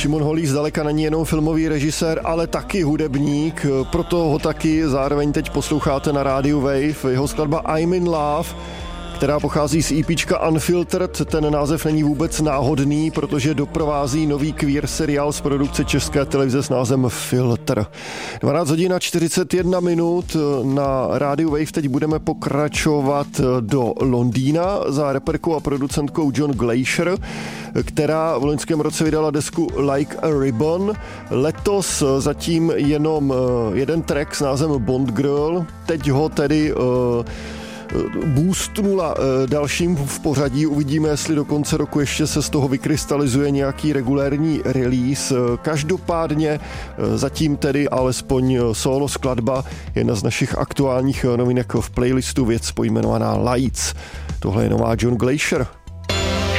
Šimon Holý zdaleka není jenom filmový režisér, ale taky hudebník, proto ho taky zároveň teď posloucháte na rádiu Wave. Jeho skladba I'm in Love, která pochází z EPčka Unfiltered. Ten název není vůbec náhodný, protože doprovází nový queer seriál z produkce České televize s názvem Filter. 12 hodin a 41 minut na rádiu Wave. Teď budeme pokračovat do Londýna za reperkou a producentkou John Glacier, která v loňském roce vydala desku Like a Ribbon. Letos zatím jenom jeden track s názvem Bond Girl. Teď ho tedy boostnula dalším v pořadí. Uvidíme, jestli do konce roku ještě se z toho vykrystalizuje nějaký regulérní release. Každopádně zatím tedy alespoň solo skladba, jedna z našich aktuálních novinek v playlistu, věc pojmenovaná Lights. Tohle je nová John Glacier.